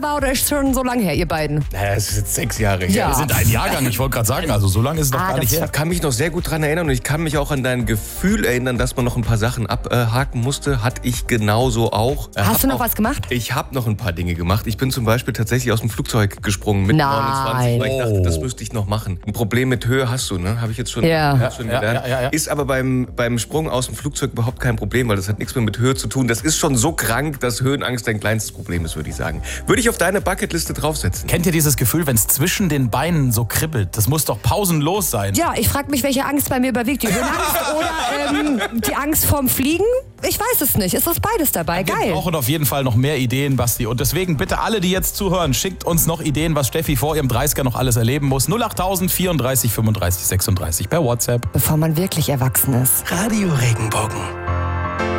war oder ist schon so lange her, ihr beiden? Naja, es ist jetzt 6 Jahre her. Ja. Wir sind ein Jahrgang, ich wollte gerade sagen, also so lange ist es doch gar nicht her. Ich kann mich noch sehr gut dran erinnern und ich kann mich auch an dein Gefühl erinnern, dass man noch ein paar Sachen abhaken musste. Hatte ich genauso auch. Hast du noch was gemacht? Ich habe noch ein paar Dinge gemacht. Ich bin zum Beispiel tatsächlich aus dem Flugzeug gesprungen mit Nein. 29, weil ich dachte, das müsste ich noch machen. Ein Problem mit Höhe hast du, ne? Habe ich jetzt schon, schon gelernt. Ja. Ist aber beim Sprung aus dem Flugzeug überhaupt kein Problem, weil das hat nichts mehr mit Höhe zu tun. Das ist schon so krank, dass Höhenangst dein kleinstes Problem ist, würde ich sagen. Würde ich auf deine Bucketliste draufsetzen. Kennt ihr dieses Gefühl, wenn es zwischen den Beinen so kribbelt? Das muss doch pausenlos sein. Ja, ich frage mich, welche Angst bei mir überwiegt. Die Höhenangst oder die Angst vorm Fliegen? Ich weiß es nicht. Ist das beides dabei? Wir Geil. brauchen auf jeden Fall noch mehr Ideen, Basti. Und deswegen bitte alle, die jetzt zuhören, schickt uns noch Ideen, was Steffi vor ihrem 30er noch alles erleben muss. 08000 34 35 36 per WhatsApp. Bevor man wirklich erwachsen ist. Radio Regenbogen.